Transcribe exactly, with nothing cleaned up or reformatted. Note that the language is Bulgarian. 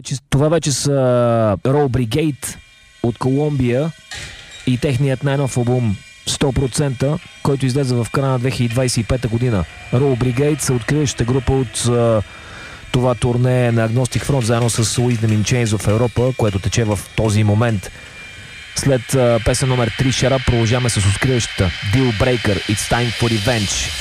вече, това вече са Roll Brigade от Колумбия и техният най-нов албум сто процента, който излезе в края на две хиляди двадесет и пета година. Roll Brigade са откриващата група от uh, това турне на Agnostic Front, заедно с Wisdom in Chains в Европа, което тече в този момент. След uh, песен номер три Shut Up продължаваме с откриващата Deal Breaker It's Time for Revenge.